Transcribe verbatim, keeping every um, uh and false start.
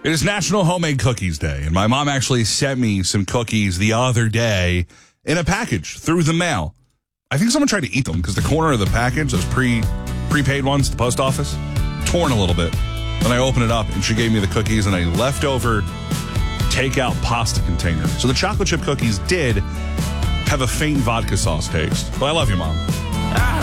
It is National Homemade Cookies Day, and my mom actually sent me some cookies the other day in a package through the mail. I think someone tried to eat them because the corner of the package, those pre, prepaid ones, the post office, torn a little bit. Then I opened it up, and she gave me the cookies in a leftover takeout pasta container. So the chocolate chip cookies did have a faint vodka sauce taste. But I love you, Mom.